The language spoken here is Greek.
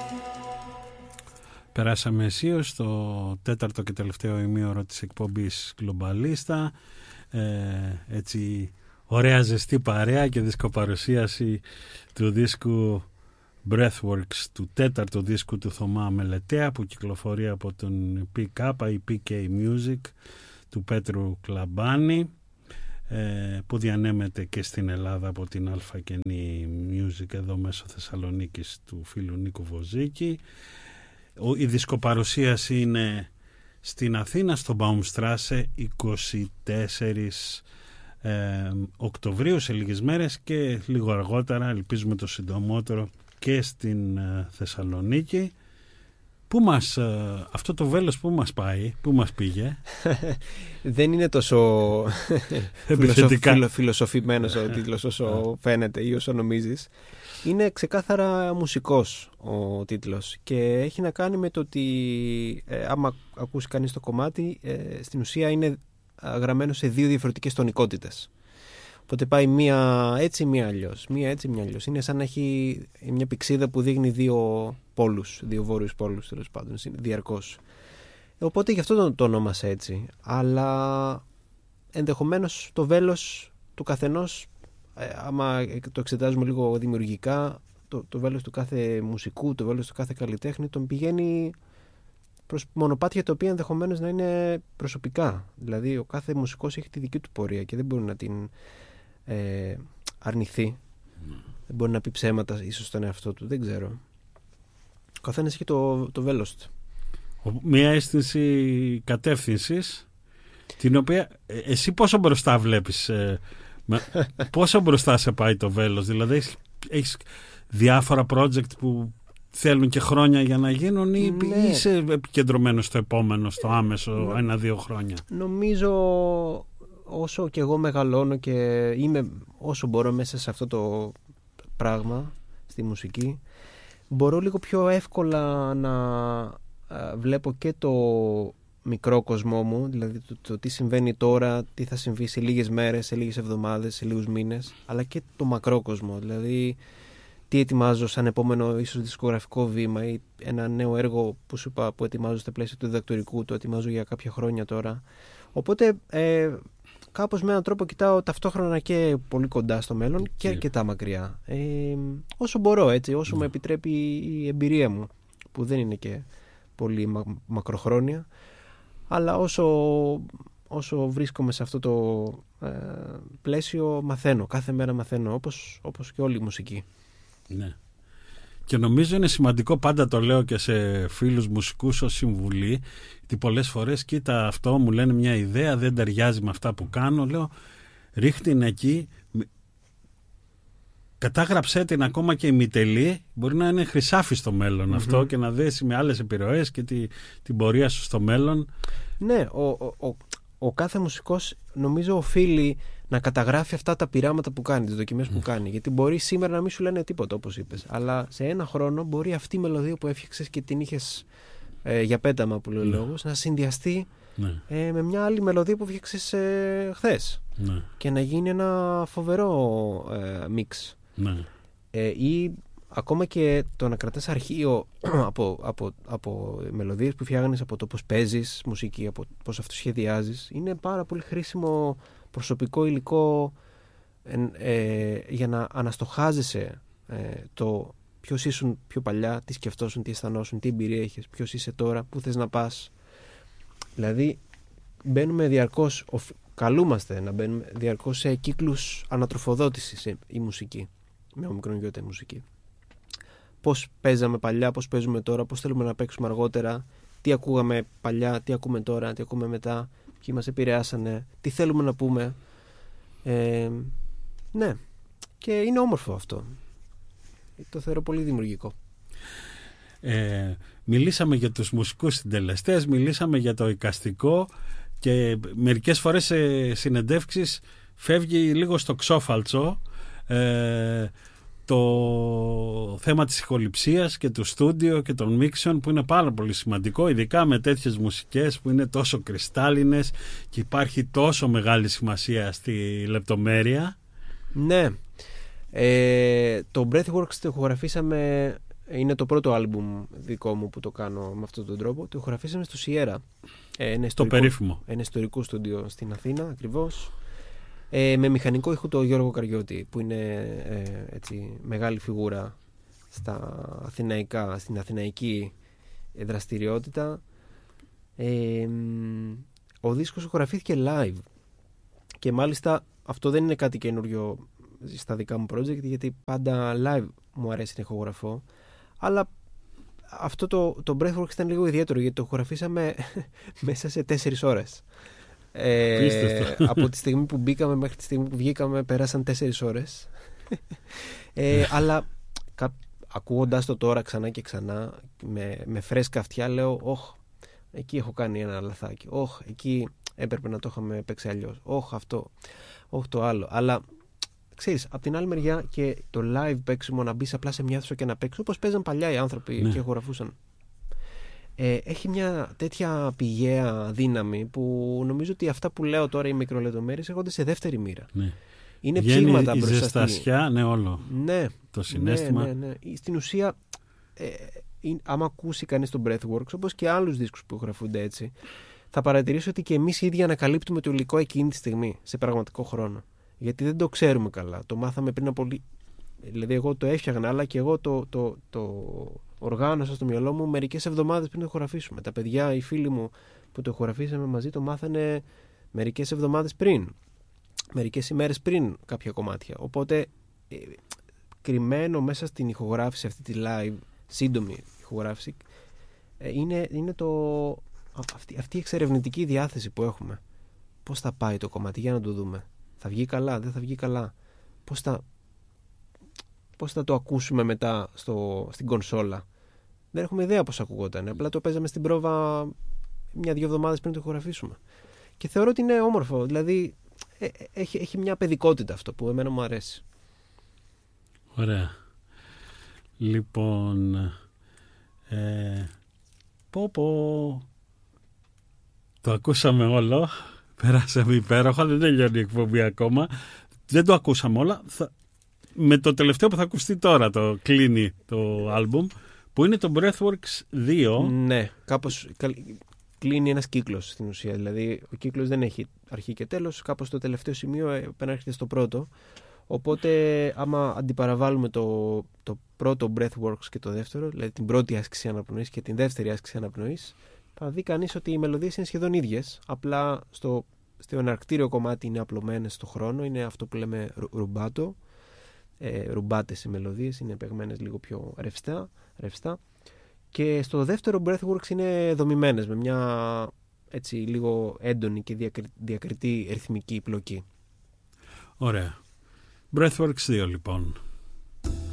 Περάσαμε αισίως στο τέταρτο και τελευταίο ημίωρο της εκπομπής Γκλομπαλίστα. Έτσι ωραία ζεστή παρέα και δισκοπαρουσίαση του δίσκου Breathworks, του τέταρτου δίσκου του Θωμά Μελετέα, που κυκλοφορεί από τον PK ή PK Music του Πέτρου Κλαμπάνη, που διανέμεται και στην Ελλάδα από την Αλφακενή Music εδώ μέσω Θεσσαλονίκης του φίλου Νίκου Βοζίκη. Η δισκοπαρουσίαση είναι στην Αθήνα, στο Baumstrasse, 24 Οκτωβρίου, σε λίγες μέρες, και λίγο αργότερα, ελπίζουμε το συντομότερο, και στην Θεσσαλονίκη. Πού μας, αυτό το βέλος πού μας πάει, πού μας πήγε? Δεν είναι τόσο φιλοσοφημένος ο τίτλος όσο φαίνεται ή όσο νομίζεις. Είναι ξεκάθαρα μουσικός ο τίτλος και έχει να κάνει με το ότι άμα ακούσει κανείς το κομμάτι, στην ουσία είναι γραμμένο σε δύο διαφορετικές τονικότητες. Οπότε πάει μία έτσι, μία αλλιώς. Μία έτσι, μία αλλιώς. Είναι σαν να έχει μια πηξίδα που δείχνει δύο πόλους, δύο βόρειους πόλους τέλος πάντων, διαρκώς. Οπότε γι' αυτό το ονόμασα έτσι. Αλλά ενδεχομένως το βέλος του καθενός, άμα το εξετάζουμε λίγο δημιουργικά, το βέλος του κάθε μουσικού, το βέλος του κάθε καλλιτέχνη, τον πηγαίνει προς μονοπάτια τα οποία ενδεχομένως να είναι προσωπικά. Δηλαδή ο κάθε μουσικός έχει τη δική του πορεία και δεν μπορεί να την αρνηθεί. Δεν μπορεί να πει ψέματα ίσως στον εαυτό του, δεν ξέρω. Ο καθένας έχει το βέλος του. Μια αίσθηση κατεύθυνσης, την οποία εσύ πόσο μπροστά βλέπεις, πόσο μπροστά σε πάει το βέλος? Δηλαδή έχεις διάφορα project που θέλουν και χρόνια για να γίνουν, ή είσαι επικεντρωμένος στο επόμενο, στο άμεσο 1-2 χρόνια? Νομίζω όσο και εγώ μεγαλώνω και είμαι όσο μπορώ μέσα σε αυτό το πράγμα, στη μουσική, μπορώ λίγο πιο εύκολα να βλέπω και το μικρό κοσμό μου, δηλαδή το τι συμβαίνει τώρα, τι θα συμβεί σε λίγες μέρες, σε λίγες εβδομάδες, σε λίγους μήνες, αλλά και το μακρό κόσμο, δηλαδή τι ετοιμάζω σαν επόμενο ίσως δισκογραφικό βήμα ή ένα νέο έργο που σου είπα που ετοιμάζω στα πλαίσια του διδακτορικού, το ετοιμάζω για κάποια χρόνια τώρα. Οπότε κάπως με έναν τρόπο κοιτάω ταυτόχρονα και πολύ κοντά στο μέλλον και αρκετά μακριά. Όσο μπορώ, έτσι, όσο με επιτρέπει η εμπειρία μου, που δεν είναι και πολύ μακροχρόνια, αλλά όσο βρίσκομαι σε αυτό το πλαίσιο μαθαίνω, κάθε μέρα μαθαίνω, όπως και όλη η μουσική. Ναι. Και νομίζω είναι σημαντικό, πάντα το λέω και σε φίλους μουσικούς ως συμβουλή, ότι πολλές φορές κοίτα αυτό, μου λένε μια ιδέα, δεν ταιριάζει με αυτά που κάνω, λέω ρίχτη την εκεί, κατάγραψέ την, ακόμα και ημιτελή, μπορεί να είναι χρυσάφι στο μέλλον αυτό και να δέσει με άλλες επιρροές και την πορεία σου στο μέλλον. Ναι, ο κάθε μουσικός νομίζω οφείλει να καταγράφει αυτά τα πειράματα που κάνει, τις δοκιμές που κάνει. Γιατί μπορεί σήμερα να μην σου λένε τίποτα, όπως είπες, αλλά σε ένα χρόνο μπορεί αυτή η μελωδία που έφτιαξες και την είχες για πέταμα, που λέει ο λόγος, να συνδυαστεί με μια άλλη μελωδία που φτιάξες χθες και να γίνει ένα φοβερό μίξ. Ή ακόμα και το να κρατάς αρχείο από μελωδίες που φτιάχνεις, από το πώς παίζεις μουσική, από πώς αυτοσχεδιάζεις, είναι πάρα πολύ χρήσιμο προσωπικό υλικό για να αναστοχάζεσαι το ποιος ήσουν πιο παλιά, τι σκεφτόσουν, τι αισθανόσουν, τι εμπειρία έχεις, ποιος είσαι τώρα, πού θες να πας. Δηλαδή μπαίνουμε διαρκώς, καλούμαστε να μπαίνουμε διαρκώς σε κύκλους ανατροφοδότησης η μουσική, με ομικρονιότητα η μουσική. Πώς παίζαμε παλιά, πώς παίζουμε τώρα, πώς θέλουμε να παίξουμε αργότερα, τι ακούγαμε παλιά, τι ακούμε τώρα, τι ακούμε μετά, ποιοι μας επηρεάσανε, τι θέλουμε να πούμε. Ναι, και είναι όμορφο αυτό. Το θεωρώ πολύ δημιουργικό. Μιλήσαμε για τους μουσικούς συντελεστές, μιλήσαμε για το εικαστικό και μερικές φορές σε συνεντεύξεις φεύγει λίγο στο ξόφαλτσο το θέμα της ηχοληψίας και του στούντιο και των μίξεων, που είναι πάρα πολύ σημαντικό, ειδικά με τέτοιες μουσικές που είναι τόσο κρυστάλλινες και υπάρχει τόσο μεγάλη σημασία στη λεπτομέρεια. Ναι. Το Breathworks το ηχογραφήσαμε είναι το πρώτο άλμπουμ δικό μου που το κάνω με αυτόν τον τρόπο. Το ηχογραφήσαμε στο Sierra. Το περίφημο. Ένα ιστορικό στούντιο στην Αθήνα ακριβώς. Με μηχανικό ήχο το Γιώργο Καριώτη, που είναι έτσι, μεγάλη φιγούρα στην αθηναϊκή δραστηριότητα. Ο δίσκος ηχογραφήθηκε live και μάλιστα αυτό δεν είναι κάτι καινούριο στα δικά μου project, γιατί πάντα live μου αρέσει να ηχογραφώ, αλλά αυτό το Breathworks ήταν λίγο ιδιαίτερο, γιατί το ηχογραφήσαμε μέσα σε 4 ώρες. Από τη στιγμή που μπήκαμε μέχρι τη στιγμή που βγήκαμε πέρασαν 4 ώρες. Αλλά ακούγοντας το τώρα ξανά και ξανά με φρέσκα αυτιά λέω εκεί έχω κάνει ένα λαθάκι, εκεί έπρεπε να το είχαμε παίξει αλλιώς, αυτό, το άλλο. Αλλά ξέρεις, από την άλλη μεριά και το live παίξιμο, να μπεις απλά σε μια αίθουσα και να παίξεις όπως παίζαν παλιά οι άνθρωποι και ηχογραφούσαν, έχει μια τέτοια πηγαία δύναμη που νομίζω ότι αυτά που λέω τώρα, οι μικρολεπτομέρειες, έρχονται σε δεύτερη μοίρα. Ναι. Είναι ψήγματα μπροστά. Η ζεστασιά, όλο. Ναι. Το συναίσθημα. Ναι. Στην ουσία, άμα ακούσει κανείς τον Breathworks, όπως και άλλους δίσκους που γραφούνται έτσι, θα παρατηρήσει ότι και εμείς οι ίδιοι ανακαλύπτουμε το υλικό εκείνη τη στιγμή, σε πραγματικό χρόνο. Γιατί δεν το ξέρουμε καλά. Το μάθαμε πριν από πολύ. Δηλαδή, εγώ το έφτιαγνα, αλλά και εγώ το οργάνωσα στο μυαλό μου μερικές εβδομάδες πριν το ηχογραφήσουμε. Τα παιδιά, οι φίλοι μου που το ηχογραφήσαμε μαζί, το μάθανε μερικές εβδομάδες πριν. Μερικές ημέρες πριν κάποια κομμάτια. Οπότε, κρυμμένο μέσα στην ηχογράφηση αυτή τη live, σύντομη ηχογράφηση, είναι αυτή η εξερευνητική διάθεση που έχουμε. Πώς θα πάει το κομμάτι, για να το δούμε. Θα βγει καλά, δεν θα βγει καλά. Πώς θα το ακούσουμε μετά στην κονσόλα. Δεν έχουμε ιδέα πώς ακουγόταν. Απλά το παίζαμε στην πρόβα 1-2 εβδομάδες πριν το ηχογραφήσουμε. Και θεωρώ ότι είναι όμορφο. Δηλαδή έχει μια παιδικότητα αυτό που εμένα μου αρέσει. Ωραία. Λοιπόν, το ακούσαμε όλο. Περάσαμε υπέροχα. Δεν τελειώνει η εκπομπή ακόμα. Δεν το ακούσαμε όλα. Με το τελευταίο που θα ακουστεί τώρα το κλείνει το άλμπουμ, που είναι το Breathworks 2. Ναι, κάπως κλείνει ένας κύκλος στην ουσία. Δηλαδή ο κύκλος δεν έχει αρχή και τέλος. Κάπως το τελευταίο σημείο επανέρχεται στο πρώτο. Οπότε άμα αντιπαραβάλλουμε το πρώτο Breathworks και το δεύτερο, δηλαδή την πρώτη άσκηση αναπνοής και την δεύτερη άσκηση αναπνοής, θα δει κανείς ότι οι μελωδίες είναι σχεδόν ίδιες. Απλά στο εναρκτήριο κομμάτι είναι απλωμένες στο χρόνο. Είναι αυτό που λέμε ρουμπάτο. Ρουμπάτες οι μελωδίες, είναι παιγμένες λίγο πιο ρευστά. Και στο δεύτερο Breathworks είναι δομημένες με μια έτσι λίγο έντονη και διακριτή ρυθμική πλοκή. Ωραία. Breathworks 2 λοιπόν.